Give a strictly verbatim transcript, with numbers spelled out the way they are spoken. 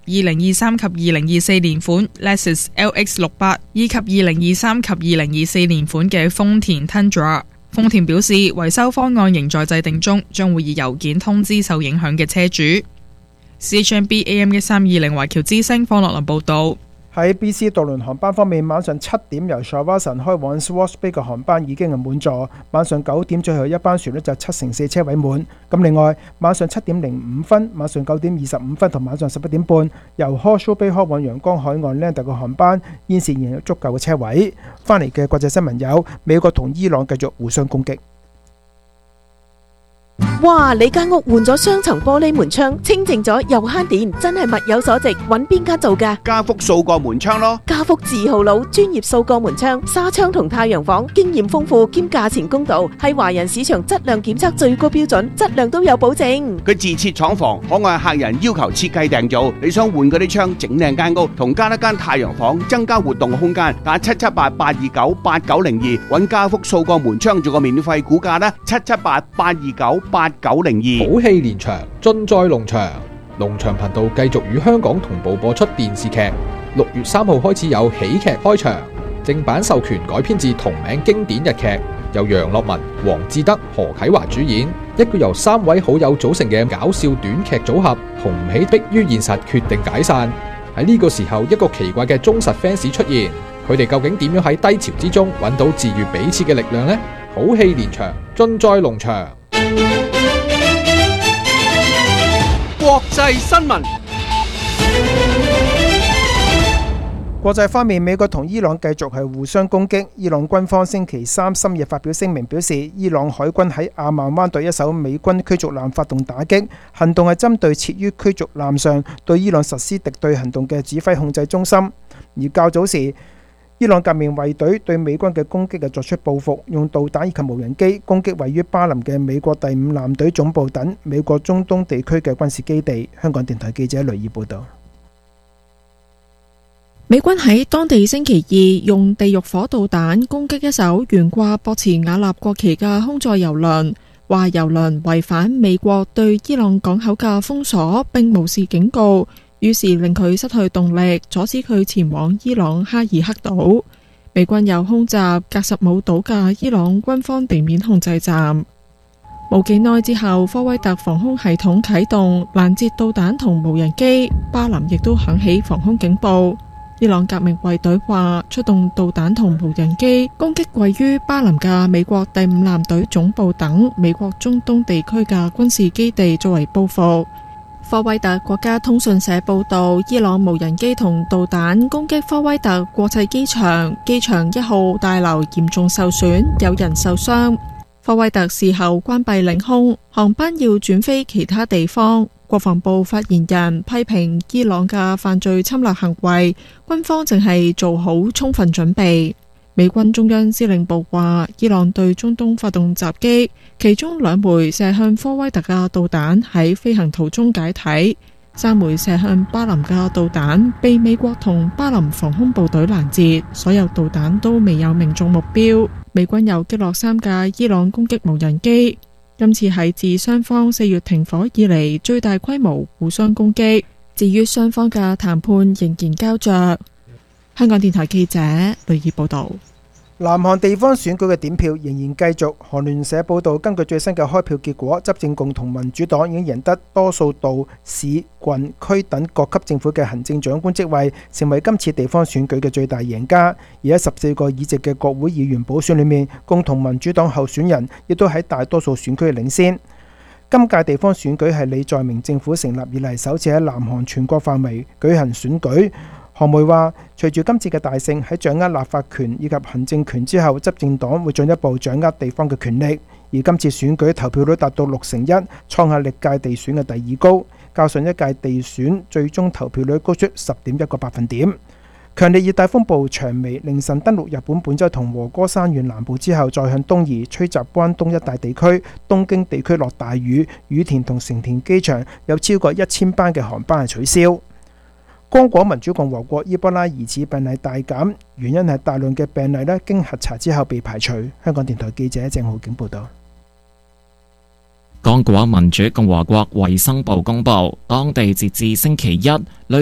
二零二三及二零二四年款 Lexus L X 六百以及二零二三及二零二四年款嘅豐田 Tundra。豐田表示，維修方案仍在制定中，將會以郵件通知受影響嘅車主。C H M B A M 一三二零華僑之聲方樂林報導。 喺 B C 渡輪航班方面，晚上七點由 Shawson 開往 Swartz Bay 嘅航班已經係滿座，晚上九點最後一班船呢就七成四車位滿。咁另外晚上七點零五分、晚上九點二十五分同晚上十一點半由 Horseshoe Bay 開往陽光海岸 Land 嘅航班，現時仍有足夠嘅車位。翻嚟嘅國際新聞有美國同伊朗繼續互相攻擊。 哇！你間屋換咗雙層玻璃門窗，清淨咗又慳電，真係物有所值。揾邊間做㗎？ 家福數個門窗咯。 家福字號佬，專業數個門窗、紗窗同太陽房，經驗豐富兼價錢公道，係華人市場質量檢測最高標準，質量都有保證。 佢自設廠房，可按客人要求設計訂造。你想換嗰啲窗，整靚間屋，同加一間太陽房，增加活動空間，打七七八八二九八九零二，揾家福數個門窗做個免費估價啦，七七八八二九八九零二。 好戲連場，盡在農場。農場頻道繼續與香港同步播出電視劇。六月三號開始有喜劇開場，正版授權改編自同名經典日劇，由楊樂文、黃志德、何啟華主演，一個由三位好友組成嘅搞笑短劇組合，紅唔起迫於現實決定解散。喺呢個時候，一個奇怪嘅忠實 fans 出現，佢哋究竟點樣喺低潮之中揾到治癒彼此嘅力量呢？好戲連場，盡在農場。 國際新聞。 國際方面，美國同伊朗繼續係互相攻擊。伊朗軍方星期三深夜發表聲明，表示伊朗海軍喺阿曼灣對一艘美軍驅逐艦發動打擊，行動係針對設於驅逐艦上對伊朗實施敵對行動嘅指揮控制中心。而較早時，伊朗革命衛隊對美軍嘅攻擊係作出報復，用導彈以及無人機攻擊位於巴林嘅美國第五艦隊總部等美國中東地區嘅軍事基地。香港電台記者雷爾報道。 美軍喺當地星期二用地獄火導彈攻擊一艘懸掛博茨瓦納國旗嘅空載油輪，話油輪違反美國對伊朗港口嘅封鎖，並無視警告，於是令佢失去動力，阻止佢前往伊朗哈爾克島。美軍又空襲格什姆島嘅伊朗軍方地面控制站。冇幾耐之後，科威特防空系統啟動攔截導彈同無人機，巴林亦都響起防空警報。伊朗革命衛隊話出動導彈同無人機攻擊位於巴林嘅美國第五艦隊總部等美國中東地區嘅軍事基地作為報復。科威特國家通訊社報道，伊朗無人機同導彈攻擊科威特國際機場，機場一號大樓嚴重受損，有人受傷。科威特事後關閉領空，航班要轉飛其他地方。國防部發言人批評伊朗嘅犯罪侵略行為，軍方淨係做好充分準備。美軍中央司令部話，伊朗對中東發動襲擊，其中兩枚射向科威特嘅導彈喺飛行途中解體，三枚射向巴林嘅導彈被美國同巴林防空部隊攔截，所有導彈都未有命中目標。美軍又擊落三架伊朗攻擊無人機。今次係自雙方四月停火以嚟最大規模互相攻擊。至於雙方嘅談判仍然膠着。香港電台記者雷爾報道。 南韓地方選舉嘅點票仍然繼續。韓聯社報道，根據最新嘅開票結果，執政共同民主黨已經贏得多數道市、郡、區等各級政府嘅行政長官職位，成為今次地方選舉嘅最大贏家。而喺十四個議席嘅國會議員補選裏面，共同民主黨候選人亦都喺大多數選區領先。今屆地方選舉係李在明政府成立以嚟首次喺南韓全國範圍舉行選舉。韓媒話，隨住今次嘅大勝，喺掌握立法權以及行政權之後，執政黨會進一步掌握地方嘅權力。而今次選舉投票率達到六成一，創下歷屆地選嘅第二高，較上一屆地選最終投票率高出十點一個百分點。強烈熱帶風暴長眉凌晨登陸日本本州同和歌山縣南部之後，再向東移，吹襲關東一帶地區，東京地區落大雨，羽田同成田機場有超過一千班嘅航班係取消。剛果民主共和國伊波拉疑似病例大減，原因係大量嘅病例咧經核查之後被排除。香港電台記者鄭浩景報道。 剛果民主共和國衛生部公布，當地截至星期一